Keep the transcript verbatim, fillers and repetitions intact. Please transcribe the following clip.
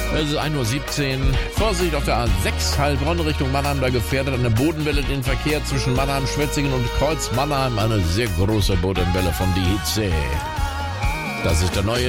Es ist ein Uhr siebzehn. Vorsicht auf der A sechs Heilbronn Richtung Mannheim. Da gefährdet eine Bodenwelle den Verkehr zwischen Mannheim, Schwetzingen und Kreuz Mannheim. Eine sehr große Bodenwelle von die Hitze. Das ist der neue